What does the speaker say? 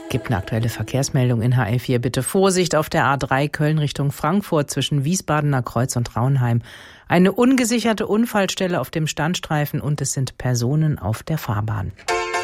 Gibt eine aktuelle Verkehrsmeldung in HR4. Bitte Vorsicht auf der A3 Köln Richtung Frankfurt zwischen Wiesbadener Kreuz und Traunheim. Eine ungesicherte Unfallstelle auf dem Standstreifen und es sind Personen auf der Fahrbahn.